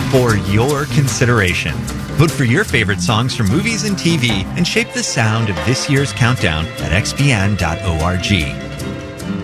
for your consideration. Vote for your favorite songs from movies and TV and shape the sound of this year's countdown at xbn.org.